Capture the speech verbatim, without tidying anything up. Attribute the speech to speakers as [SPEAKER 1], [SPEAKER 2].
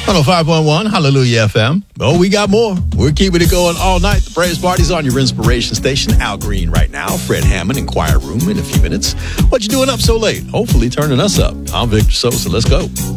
[SPEAKER 1] one oh five point one, Hallelujah F M. Oh, we got more. We're keeping it going all night. The Praise Party's on your inspiration station. Al Green right now. Fred Hammond in Choir Room in a few minutes. What you doing up so late? Hopefully turning us up. I'm Victor Sosa. Let's go.